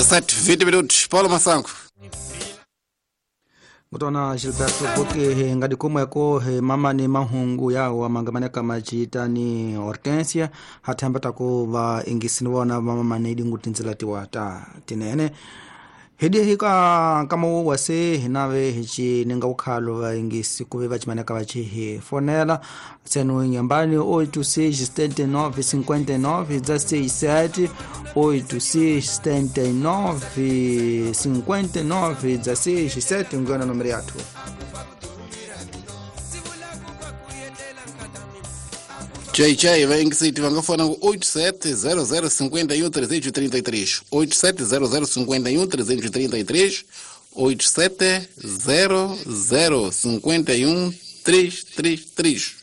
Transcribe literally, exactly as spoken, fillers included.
dezessete, vinte minutos. Paulo Massango. Mutona Gilberto Boke ngadi kumwe ko mama ni mahungu yao amangamane kama chita ni Hortensia hatambata ko ba ingisini wana mama ni dingutinzila tiwata tinene hedi hika kama wase hinawe hichi ninga ukhalo ba ingisi kube bachimane kama chihi fonela senu nyambani oito seis setenta e nove cinquenta e nove dezessete oito seis setenta e nove cinquenta e nove dezessete sete ngana numero yatu J J vai ingisi vangafona ku oito sete zero zero cinco um três três três oito sete zero zero cinco um três três três oito sete zero zero cinco um três três três